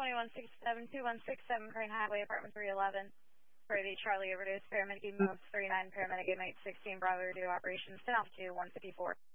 2167 Crane Highway, apartment 311. For the Charlie overdose, paramedic moves 39, paramedic 816, Bravo, do operations 10 off to 154.